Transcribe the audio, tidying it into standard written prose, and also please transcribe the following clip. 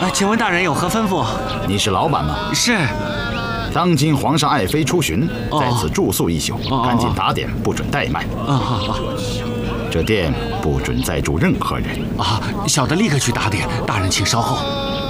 请问大人有何吩咐？ 你是老板吗？ 是。 当今皇上爱妃出巡，在此住宿一宿，赶紧打点，不准怠慢。 好。 这店不准再住任何人。 小的立刻去打点，大人请稍后。